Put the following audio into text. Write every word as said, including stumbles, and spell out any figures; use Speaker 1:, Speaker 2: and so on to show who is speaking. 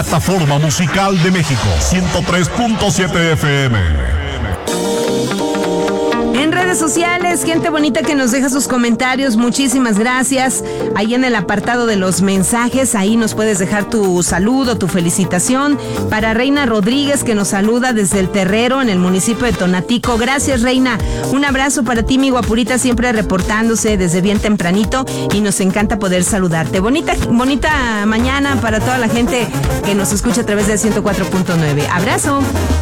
Speaker 1: plataforma musical de México, ciento tres punto siete F M.
Speaker 2: En redes sociales, gente bonita que nos deja sus comentarios, muchísimas gracias. Ahí en el apartado de los mensajes, ahí nos puedes dejar tu saludo, tu felicitación. Para Reina Rodríguez, que nos saluda desde El Terrero, en el municipio de Tonatico. Gracias, Reina. Un abrazo para ti, mi guapurita, siempre reportándose desde bien tempranito, y nos encanta poder saludarte. Bonita, bonita mañana para toda la gente que nos escucha a través del ciento cuatro punto nueve. Abrazo.